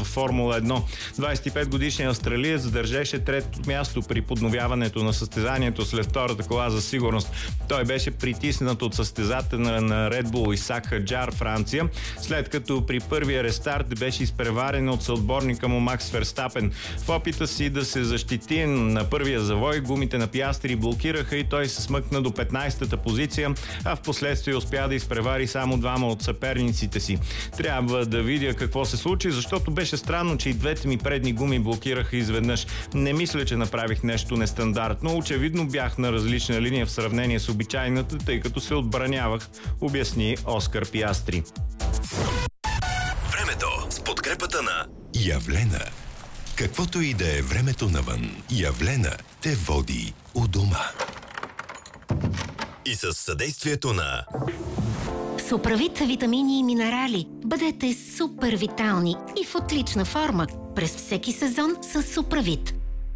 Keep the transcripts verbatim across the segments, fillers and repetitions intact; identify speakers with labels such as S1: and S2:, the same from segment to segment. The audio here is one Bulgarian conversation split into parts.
S1: Формула едно. двадесет и пет годишният австралиец държеше трето място при подновяването на състезанието след втората кола за сигурност. Той беше притиснат от състезателя на Red Bull Исак Хаджар, Франция, след като при първия рестарт беше изпреварен от съотборника му Макс Ферстапен. В опита си да се защити на първия завой, гумите на Пиастри блокираха и той се смъкна до петнадесета позиция, а в последствие успя да изпревари само двама от съперниците си. Трябва да видя какво се случи, защото беше странно, че и двете ми предни гуми блокираха изведнъж. Не мисля, че направих нещо нестандартно. Очевидно бях на различна линия в сравнение с обичайната, тъй като се отбранявах, обясни Оскар Пиастри.
S2: Времето с подкрепата на Явлена. Каквото и да е времето навън, Явлена те води у дома. И със съдействието на
S3: Суправит витамини и минерали. Бъдете супер витални и в отлична форма през всеки сезон с Суправит.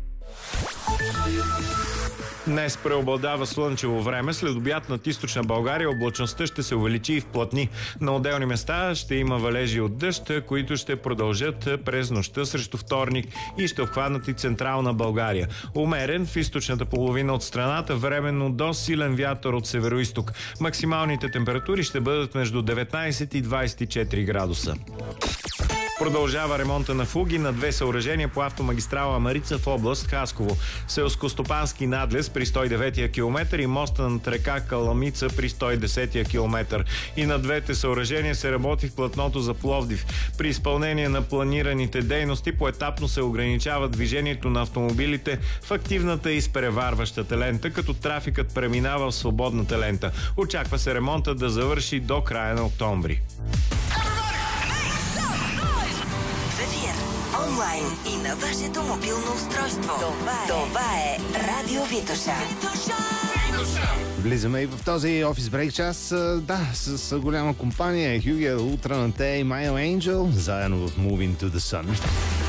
S1: Днес преобладава слънчево време. След обяд над източна България облачността ще се увеличи и вплътни. На отделни места ще има валежи от дъжд, които ще продължат през нощта срещу вторник и ще обхванат и централна България. Умерен в източната половина от страната, временно до силен вятър от североизток. Максималните температури ще бъдат между деветнадесет и двадесет и четири градуса. Продължава ремонта на фуги на две съоръжения по автомагистрала Марица в област Хасково. Селскостопански надлез при сто и деветия километър и моста над река Каламица при сто и десетия километър. И на двете съоръжения се работи в платното за Пловдив. При изпълнение на планираните дейности поетапно се ограничава движението на автомобилите в активната и изпреварващата лента, като трафикът преминава в свободната лента. Очаква се ремонта да завърши до края на октомври.
S4: Онлайн и на вашето мобилно устройство. Това е, Това е Радио Витоша.
S5: Влизаме и в този офис брейк час, да, с голяма компания. Хюгел, Ултрананте и Майл Angel, заедно в Moving to the Sun.